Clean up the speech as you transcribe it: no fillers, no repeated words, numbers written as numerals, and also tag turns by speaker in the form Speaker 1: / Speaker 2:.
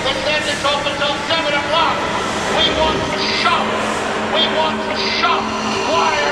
Speaker 1: It says it's open till 7 o'clock. We want to shop. We want to shop. Why